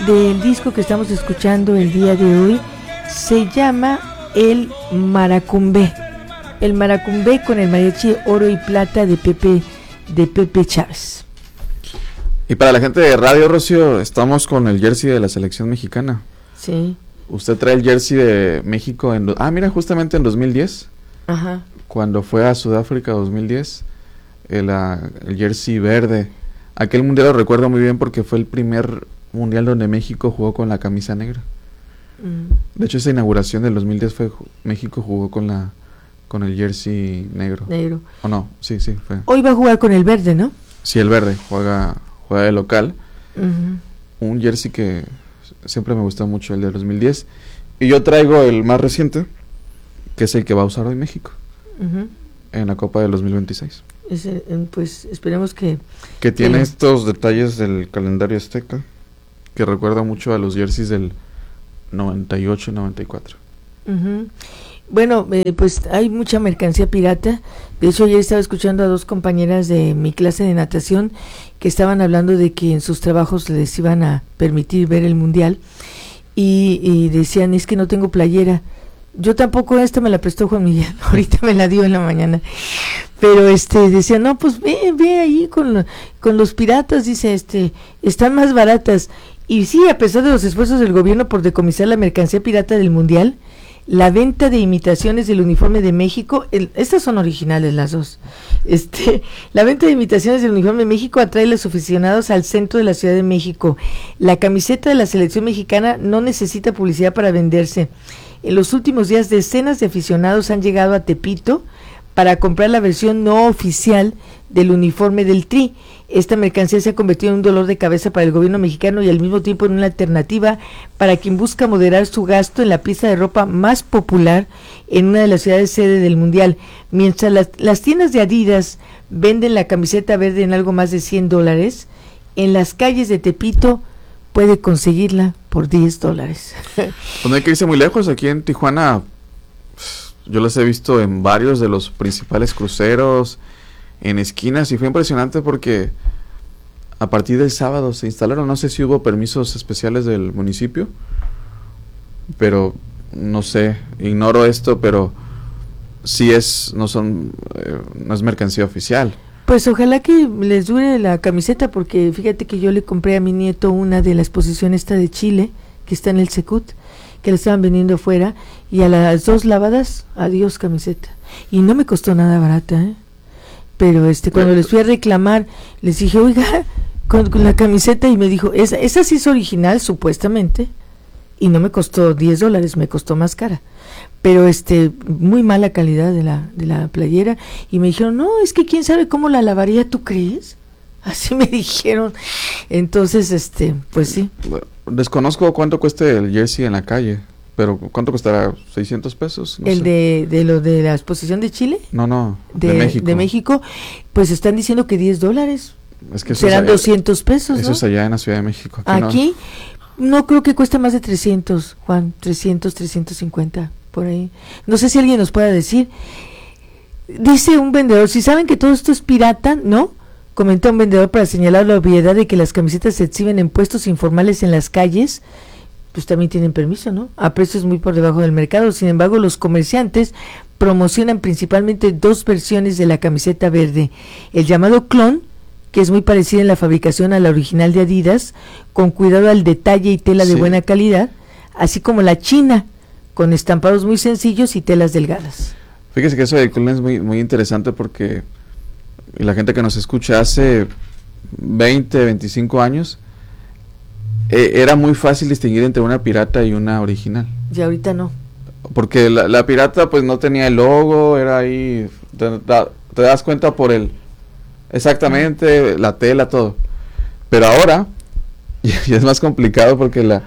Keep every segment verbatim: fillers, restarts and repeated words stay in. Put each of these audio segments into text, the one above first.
del disco que estamos escuchando el día de hoy se llama El Maracumbé. El Maracumbé con el mariachi Oro y Plata de Pepe, de Pepe Chávez. Y para la gente de Radio, Rocío, estamos con el jersey de la selección mexicana. Sí. Usted trae el jersey de México en... Ah, mira, justamente en dos mil diez. Ajá. Cuando fue a Sudáfrica dos mil diez, el, uh, el jersey verde. Aquel mundial lo recuerdo muy bien porque fue el primer mundial donde México jugó con la camisa negra. Mm. De hecho, esa inauguración del dos mil diez fue... México jugó con la con el jersey negro. Negro. ¿O no? Sí, sí, fue. Hoy va a jugar con el verde, ¿no? Sí, el verde. Juega, juega de local. Uh-huh. Un jersey que... siempre me gustó mucho, el de dos mil diez. Y yo traigo el más reciente, que es el que va a usar hoy México. Uh-huh. En la Copa del dos mil veintiséis. Ese, pues esperemos que... Que tiene que... estos detalles del calendario azteca, que recuerda mucho a los jerseys del noventa y ocho y noventa y cuatro. Uh-huh. Bueno, eh, pues hay mucha mercancía pirata. De hecho, ayer estaba escuchando a dos compañeras de mi clase de natación que estaban hablando de que en sus trabajos les iban a permitir ver el mundial y, y decían, es que no tengo playera. Yo tampoco, esta me la prestó Juan Miguel, ahorita me la dio en la mañana. Pero este decían, no, pues ve, ve ahí con, lo, con los piratas, dice, este, están más baratas. Y sí, a pesar de los esfuerzos del gobierno por decomisar la mercancía pirata del mundial, la venta de imitaciones del uniforme de México, el, estas son originales las dos, este, la venta de imitaciones del uniforme de México atrae a los aficionados al centro de la Ciudad de México. La camiseta de la selección mexicana no necesita publicidad para venderse. En los últimos días decenas de aficionados han llegado a Tepito para comprar la versión no oficial del uniforme del Tri. Esta mercancía se ha convertido en un dolor de cabeza para el gobierno mexicano y al mismo tiempo en una alternativa para quien busca moderar su gasto en la pieza de ropa más popular en una de las ciudades sede del Mundial. Mientras las, las tiendas de Adidas venden la camiseta verde en algo más de cien dólares, en las calles de Tepito puede conseguirla por diez dólares. Pues no hay que irse muy lejos, aquí en Tijuana yo las he visto en varios de los principales cruceros, en esquinas, y fue impresionante porque a partir del sábado se instalaron, no sé si hubo permisos especiales del municipio, pero no sé, ignoro esto, pero sí es, no son, eh, no es mercancía oficial. Pues ojalá que les dure la camiseta, porque fíjate que yo le compré a mi nieto una de la exposición esta de Chile, que está en el Secut, que le estaban vendiendo afuera, y a las dos lavadas, adiós camiseta. Y no me costó nada barata, ¿eh? Pero este cuando les fui a reclamar, les dije, oiga, con, con la camiseta, y me dijo, esa, esa sí es original, supuestamente, y no me costó diez dólares, me costó más cara. Pero este, muy mala calidad de la, de la playera, y me dijeron, no, es que quién sabe cómo la lavaría, ¿tú crees? Así me dijeron. Entonces, este, pues sí. Desconozco cuánto cueste el jersey en la calle, pero ¿cuánto costará? ¿seiscientos pesos? No ¿El sé. de, de lo de la exposición de Chile? No, no, de, de México. De México, pues están diciendo que diez dólares. Es que eso serán es allá, doscientos pesos, eso ¿no? es allá en la Ciudad de México. Aquí, Aquí no. no creo que cueste más de trescientos, Juan, trescientos, trescientos cincuenta, por ahí. No sé si alguien nos pueda decir. Dice un vendedor, si saben que todo esto es pirata, ¿no? Comentó un vendedor para señalar la obviedad de que las camisetas se exhiben en puestos informales en las calles, pues también tienen permiso, ¿no? A precios muy por debajo del mercado. Sin embargo, los comerciantes promocionan principalmente dos versiones de la camiseta verde. El llamado clon, que es muy parecida en la fabricación a la original de Adidas, con cuidado al detalle y tela sí. de buena calidad, así como la china, con estampados muy sencillos y telas delgadas. Fíjese que eso del clon es muy, muy interesante porque la gente que nos escucha hace veinte, veinticinco años, eh, era muy fácil distinguir entre una pirata y una original. Y ahorita no. Porque la, la pirata pues no tenía el logo, era ahí, te, te das cuenta por el, exactamente, la tela, todo. Pero ahora, y, y es más complicado porque la,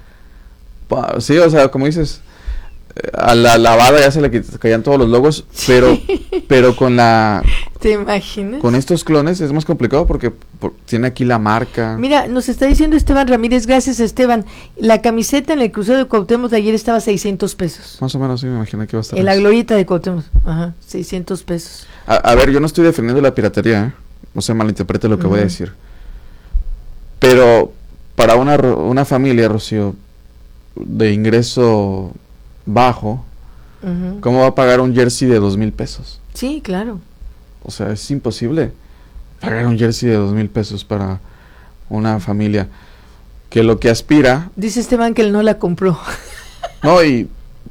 pa, sí, o sea, como dices, a la lavada ya se le caían todos los logos, pero pero con la ¿te imaginas? Con estos clones es más complicado porque por, tiene aquí la marca. Mira, nos está diciendo Esteban Ramírez, gracias Esteban, la camiseta en el crucero de Cuauhtémoc de ayer estaba seiscientos pesos. Más o menos, sí, me imagino que iba a estar. En más. La glorieta de Cuauhtémoc, ajá, seiscientos pesos. A, a ver, yo no estoy defendiendo la piratería, ¿eh? No se malinterprete lo que uh-huh. voy a decir. Pero para una, una familia, Rocío, de ingreso bajo, uh-huh. ¿cómo va a pagar un jersey de dos mil pesos? Sí, claro. O sea, es imposible pagar un jersey de dos mil pesos para una familia que lo que aspira... Dice Esteban que él no la compró. No, y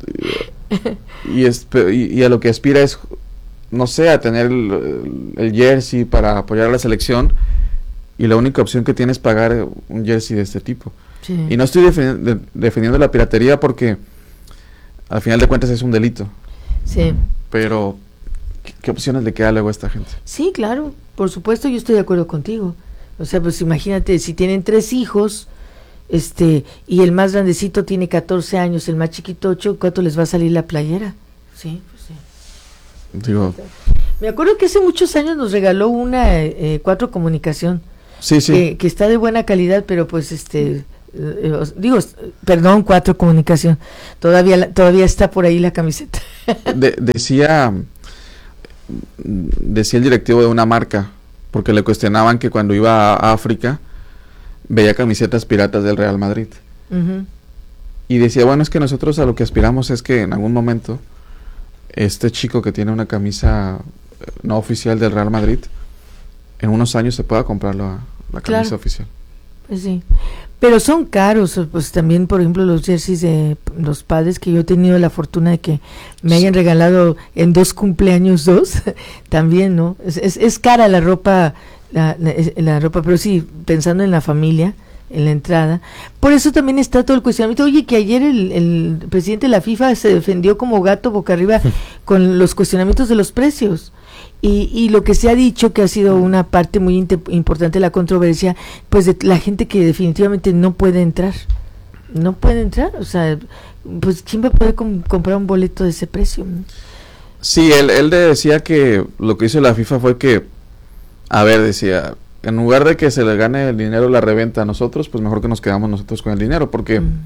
y, es, y, y a lo que aspira es, no sé, a tener el, el jersey para apoyar a la selección, y la única opción que tiene es pagar un jersey de este tipo. Sí. Y no estoy defendi- de, defendiendo la piratería porque al final de cuentas es un delito. Sí. Pero ¿qué, qué opciones le queda luego a esta gente? Sí, claro, por supuesto, yo estoy de acuerdo contigo. O sea, pues imagínate, si tienen tres hijos, este, y el más grandecito tiene catorce años, el más chiquito ocho, ¿cuánto les va a salir la playera? Sí, pues sí. Digo, me acuerdo que hace muchos años nos regaló una eh, Cuatro Comunicación. Sí, sí. Que, que está de buena calidad, pero pues este, eh, digo, perdón, Cuatro Comunicación, todavía todavía está por ahí la camiseta. De, decía, decía el directivo de una marca, porque le cuestionaban que cuando iba a África veía camisetas piratas del Real Madrid. Uh-huh. Y decía, bueno, es que nosotros a lo que aspiramos es que en algún momento este chico que tiene una camisa no oficial del Real Madrid, en unos años se pueda comprar la, la camisa claro. oficial. Pues sí, pero son caros, pues también, por ejemplo, los jerseys de los padres, que yo he tenido la fortuna de que me hayan regalado en dos cumpleaños dos, también, ¿no? Es, es, es cara la ropa, la, la, la ropa, pero sí, pensando en la familia, en la entrada. Por eso también está todo el cuestionamiento. Oye, que ayer el, el presidente de la FIFA se defendió como gato boca arriba con los cuestionamientos de los precios. Y, y lo que se ha dicho, que ha sido una parte muy inte- importante de la controversia, pues de la gente que definitivamente no puede entrar. No puede entrar, o sea, pues ¿quién va a poder com- comprar un boleto de ese precio? Sí, él, él decía que lo que hizo la FIFA fue que, a ver, decía, en lugar de que se le gane el dinero la reventa a nosotros, pues mejor que nos quedamos nosotros con el dinero, porque mm.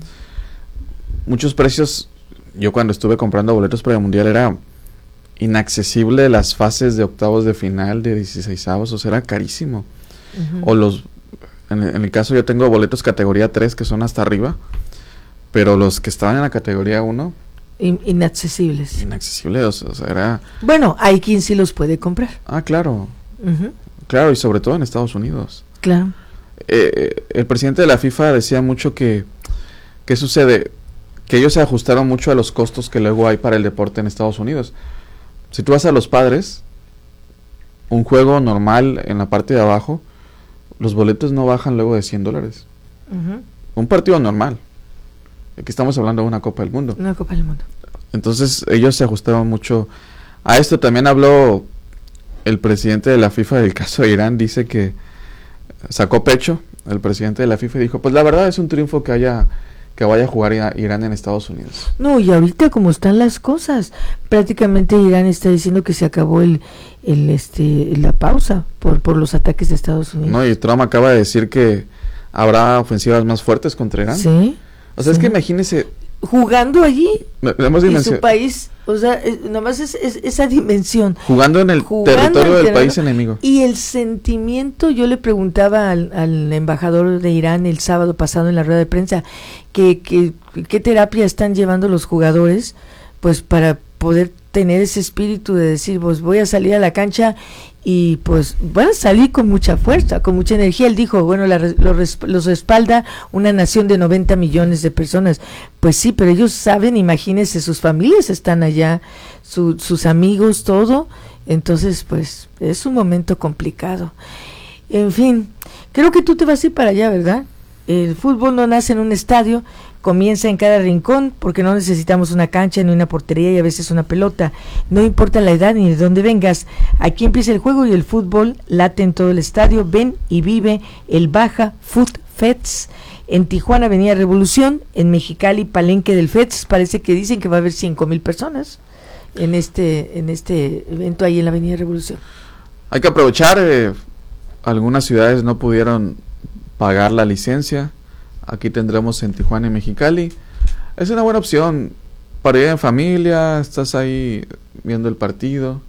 muchos precios, yo cuando estuve comprando boletos para el Mundial era inaccesible las fases de octavos de final, de dieciseisavos, o sea, era carísimo. Uh-huh. O los, en, en el caso yo tengo boletos categoría tres que son hasta arriba, pero los que estaban en la categoría uno... In, inaccesibles. Inaccesibles, o sea, o sea, era... Bueno, hay quien sí los puede comprar. Ah, claro. Uh-huh. Claro, y sobre todo en Estados Unidos. Claro. Eh, el presidente de la FIFA decía mucho que, ¿qué sucede? Que ellos se ajustaron mucho a los costos que luego hay para el deporte en Estados Unidos. Si tú vas a los padres, un juego normal en la parte de abajo, los boletos no bajan luego de cien dólares. Uh-huh. Un partido normal. Aquí estamos hablando de una Copa del Mundo. Una Copa del Mundo. Entonces ellos se ajustaron mucho a esto. También habló el presidente de la FIFA del caso de Irán. Dice que sacó pecho el presidente de la FIFA y dijo, pues la verdad es un triunfo que haya... que vaya a jugar Irán en Estados Unidos. No, y ahorita como están las cosas, prácticamente Irán está diciendo que se acabó el, el este, la pausa por, por los ataques de Estados Unidos. No, y Trump acaba de decir que habrá ofensivas más fuertes contra Irán. Sí. O sea, sí. es que imagínese... Jugando allí, en su país, o sea, es, nomás es, es esa dimensión. Jugando en el Jugando territorio del país enemigo. Y el sentimiento, yo le preguntaba al, al embajador de Irán el sábado pasado en la rueda de prensa, que, que qué terapia están llevando los jugadores, pues para poder tener ese espíritu de decir, pues voy a salir a la cancha y pues van a salir con mucha fuerza, con mucha energía. Él dijo, bueno, la, los, los respalda una nación de noventa millones de personas. Pues sí, pero ellos saben, imagínense, sus familias están allá, su, sus amigos, todo. Entonces, pues es un momento complicado. En fin, creo que tú te vas a ir para allá, ¿verdad? El fútbol no nace en un estadio, comienza en cada rincón, porque no necesitamos una cancha ni una portería y a veces una pelota. No importa la edad ni de dónde vengas, aquí empieza el juego y el fútbol late en todo el estadio. Ven y vive el Baja Food Fest en Tijuana, Avenida Revolución, en Mexicali, Palenque del Fest. Parece que dicen que va a haber cinco mil personas en este en este evento ahí en la Avenida Revolución. Hay que aprovechar, eh, algunas ciudades no pudieron pagar la licencia. Aquí tendremos en Tijuana y Mexicali. Es una buena opción para ir en familia, estás ahí viendo el partido.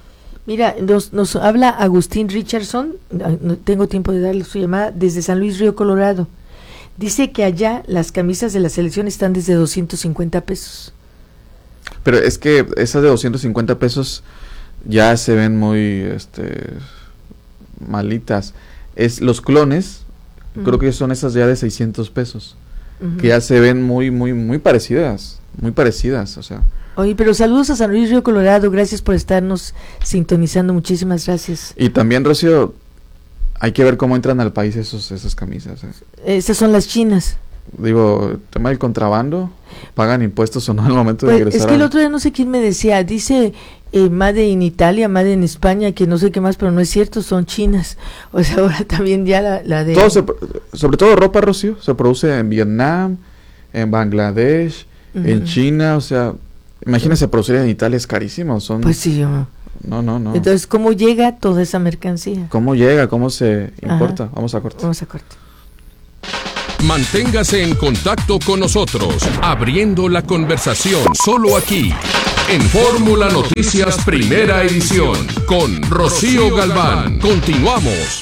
Mira, nos, nos habla Agustín Richardson, no tengo tiempo de darle su llamada, desde San Luis Río Colorado. Dice que allá las camisas de la selección están desde doscientos cincuenta pesos. Pero es que esas de doscientos cincuenta pesos ya se ven muy este malitas. Es los clones, uh-huh. creo que son esas ya de seiscientos pesos, uh-huh. que ya se ven muy muy muy parecidas, muy parecidas, o sea. Oye, pero saludos a San Luis Río Colorado, gracias por estarnos sintonizando, muchísimas gracias. Y también, Rocío, hay que ver cómo entran al país esos esas camisas. ¿eh? Esas son las chinas. Digo, el tema del contrabando, ¿pagan impuestos o no al momento pues, de ingresar? Es que el otro día no sé quién me decía, dice eh, Made in Italia, Made in España, que no sé qué más, pero no es cierto, son chinas. O sea, ahora también ya la, la de... Todo se, sobre todo ropa, Rocío, se produce en Vietnam, en Bangladesh, uh-huh. en China, o sea, imagínense producir en Italia, es carísimo. Son... Pues sí, yo... No, no, no. Entonces, ¿cómo llega toda esa mercancía? ¿Cómo llega? ¿Cómo se importa? Ajá. Vamos a corte. Vamos a corte. Manténgase en contacto con nosotros, abriendo la conversación solo aquí, en Fórmula Noticias Primera Edición, con Rocío Galván. Continuamos.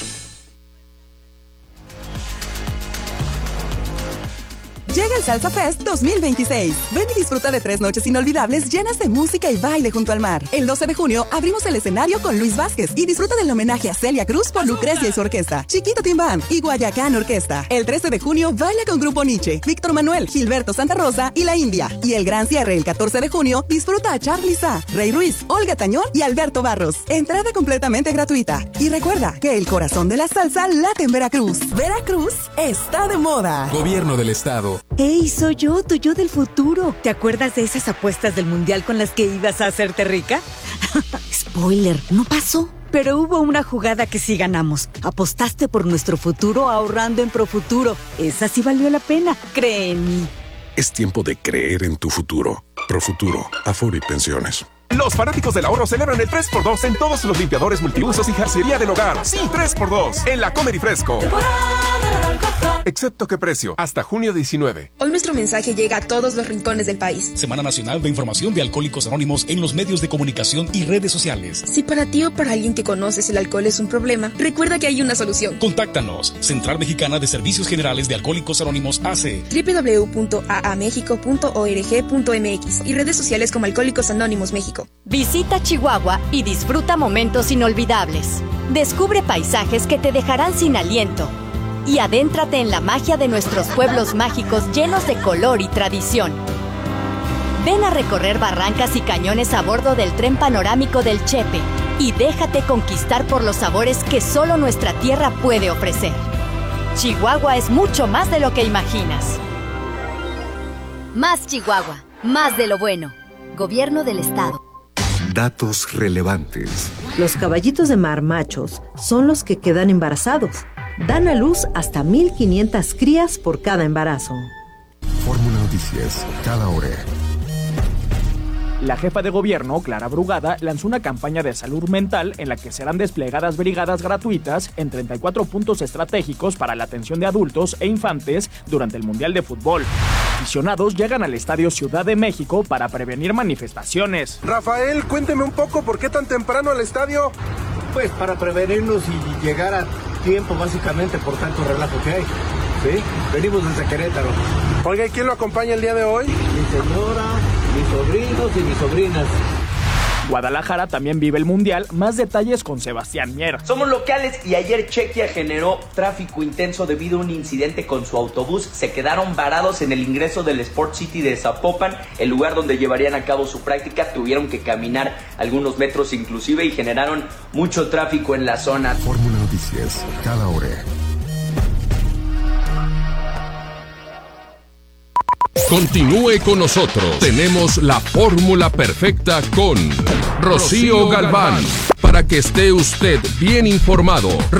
Llega el Salsa Fest dos mil veintiséis. Ven y disfruta de tres noches inolvidables llenas de música y baile junto al mar. El doce de junio abrimos el escenario con Luis Vázquez y disfruta del homenaje a Celia Cruz por Lucrecia y su orquesta, Chiquito Tim Band y Guayacán Orquesta. El trece de junio baila con Grupo Nietzsche, Víctor Manuel, Gilberto Santa Rosa y La India. Y el gran cierre el catorce de junio disfruta a Charly Sa, Rey Ruiz, Olga Tañón y Alberto Barros. Entrada completamente gratuita. Y recuerda que el corazón de la salsa late en Veracruz. Veracruz está de moda. Gobierno del Estado. ¡Ey, soy yo, tu yo del futuro! ¿Te acuerdas de esas apuestas del mundial con las que ibas a hacerte rica? Spoiler, no pasó. Pero hubo una jugada que sí ganamos. Apostaste por nuestro futuro ahorrando en Profuturo. Esa sí valió la pena, cree en mí. Es tiempo de creer en tu futuro. Profuturo, Afore y Pensiones. Los fanáticos del ahorro celebran el tres por dos en todos los limpiadores multiusos y jarcería del hogar. Sí, tres por dos en la Comer y Fresco. Excepto qué precio, hasta junio diecinueve. Hoy nuestro mensaje llega a todos los rincones del país. Semana Nacional de Información de Alcohólicos Anónimos en los medios de comunicación y redes sociales. Si para ti o para alguien que conoces el alcohol es un problema, recuerda que hay una solución. Contáctanos. Central Mexicana de Servicios Generales de Alcohólicos Anónimos A C. doble u doble u doble u punto a a mexico punto org punto m x y redes sociales como Alcohólicos Anónimos México. Visita Chihuahua y disfruta momentos inolvidables. Descubre paisajes que te dejarán sin aliento. Y adéntrate en la magia de nuestros pueblos mágicos llenos de color y tradición. Ven a recorrer barrancas y cañones a bordo del tren panorámico del Chepe y déjate conquistar por los sabores que solo nuestra tierra puede ofrecer. Chihuahua es mucho más de lo que imaginas. Más Chihuahua, más de lo bueno. Gobierno del Estado. Datos relevantes. Los caballitos de mar machos son los que quedan embarazados. Dan a luz hasta mil quinientas crías por cada embarazo. Fórmula Noticias, cada hora. La jefa de gobierno, Clara Brugada, lanzó una campaña de salud mental en la que serán desplegadas brigadas gratuitas en treinta y cuatro puntos estratégicos para la atención de adultos e infantes durante el Mundial de Fútbol. Aficionados llegan al Estadio Ciudad de México para prevenir manifestaciones. Rafael, cuénteme un poco, ¿por qué tan temprano al estadio? Pues para prevenirnos y llegar a tiempo, básicamente, por tanto relajo que hay. ¿Sí? Venimos desde Querétaro. Oiga, ¿y quién lo acompaña el día de hoy? Mi señora, mis sobrinos y mis sobrinas. Guadalajara también vive el Mundial. Más detalles con Sebastián Mier. Somos locales y ayer Chequia generó tráfico intenso debido a un incidente con su autobús. Se quedaron varados en el ingreso del Sport City de Zapopan, el lugar donde llevarían a cabo su práctica. Tuvieron que caminar algunos metros inclusive y generaron mucho tráfico en la zona. Fórmula Noticias, cada hora. Continúe con nosotros. Tenemos la fórmula perfecta con Rocío Galván para que esté usted bien informado.